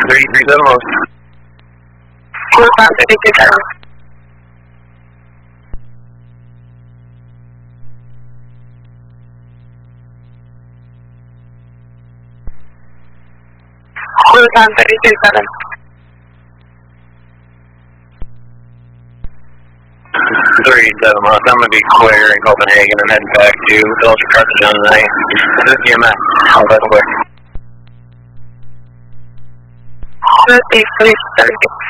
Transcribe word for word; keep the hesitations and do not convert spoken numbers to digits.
thirty-three seven most. Northbound thirty-three seven. Northbound thirty-three seven. Three seven most. I'm gonna be clear in Copenhagen and heading back to Phillips Carthage tonight. This is your man. I'll be clear. Northeast three thirty.